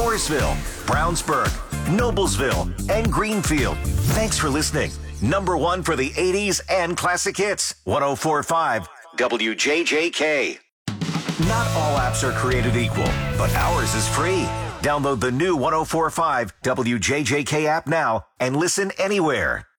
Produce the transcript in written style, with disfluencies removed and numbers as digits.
Mooresville, Brownsburg, Noblesville, and Greenfield. Thanks for listening. Number one for the 80s and classic hits. 104.5 WJJK. Not all apps are created equal, but ours is free. Download the new 104.5 WJJK app now and listen anywhere.